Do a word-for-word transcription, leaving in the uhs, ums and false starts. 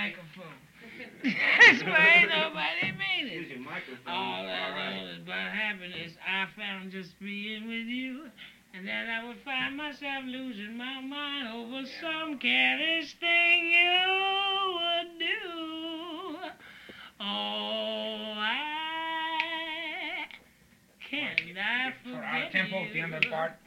microphone. That's why ain't nobody made it. Use your microphone. All I All right. know is about happiness I found just being with you. And then I would find myself losing my mind over some careless thing you would do. Oh, I can't I forget Out of tempo at the end of the part.